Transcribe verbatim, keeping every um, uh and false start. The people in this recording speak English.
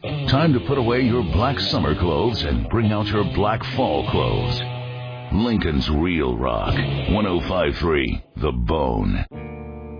Time to put away your black summer clothes and bring out your black fall clothes. Lincoln's Real Rock, one oh five point three The Bone.